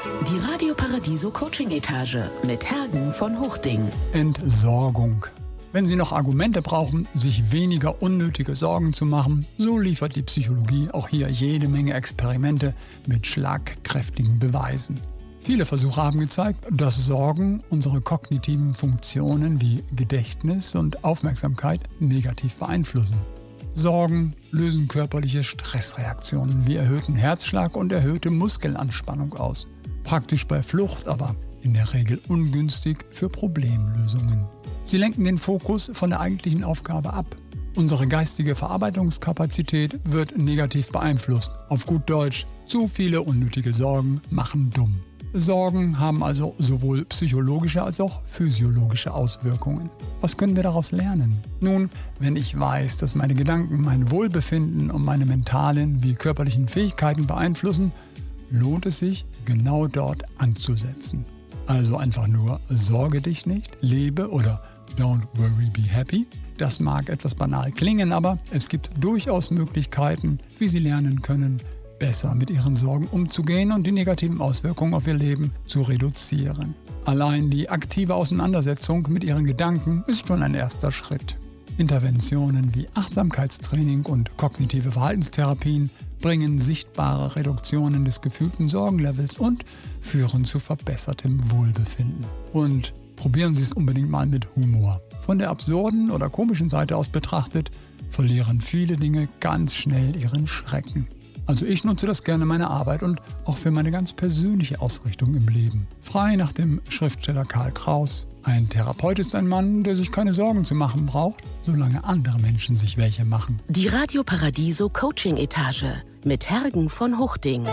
Die Radio Paradiso Coaching Etage mit Hergen von Hochding. Entsorgung. Wenn Sie noch Argumente brauchen, sich weniger unnötige Sorgen zu machen, so liefert die Psychologie auch hier jede Menge Experimente mit schlagkräftigen Beweisen. Viele Versuche haben gezeigt, dass Sorgen unsere kognitiven Funktionen wie Gedächtnis und Aufmerksamkeit negativ beeinflussen. Sorgen lösen körperliche Stressreaktionen wie erhöhten Herzschlag und erhöhte Muskelanspannung aus. Praktisch bei Flucht, aber in der Regel ungünstig für Problemlösungen. Sie lenken den Fokus von der eigentlichen Aufgabe ab. Unsere geistige Verarbeitungskapazität wird negativ beeinflusst. Auf gut Deutsch, zu viele unnötige Sorgen machen dumm. Sorgen haben also sowohl psychologische als auch physiologische Auswirkungen. Was können wir daraus lernen? Nun, wenn ich weiß, dass meine Gedanken mein Wohlbefinden und meine mentalen wie körperlichen Fähigkeiten beeinflussen, lohnt es sich, genau dort anzusetzen. Also einfach nur sorge dich nicht, lebe oder don't worry, be happy. Das mag etwas banal klingen, aber es gibt durchaus Möglichkeiten, wie Sie lernen können, besser mit Ihren Sorgen umzugehen und die negativen Auswirkungen auf Ihr Leben zu reduzieren. Allein die aktive Auseinandersetzung mit Ihren Gedanken ist schon ein erster Schritt. Interventionen wie Achtsamkeitstraining und kognitive Verhaltenstherapien bringen sichtbare Reduktionen des gefühlten Sorgenlevels und führen zu verbessertem Wohlbefinden. Und probieren Sie es unbedingt mal mit Humor. Von der absurden oder komischen Seite aus betrachtet, verlieren viele Dinge ganz schnell ihren Schrecken. Also ich nutze das gerne in meiner Arbeit und auch für meine ganz persönliche Ausrichtung im Leben. Frei nach dem Schriftsteller Karl Kraus: Ein Therapeut ist ein Mann, der sich keine Sorgen zu machen braucht, solange andere Menschen sich welche machen. Die Radio Paradiso Coaching Etage mit Hergen von Hochding.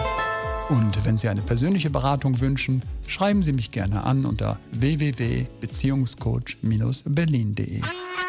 Und wenn Sie eine persönliche Beratung wünschen, schreiben Sie mich gerne an unter www.beziehungscoach-berlin.de.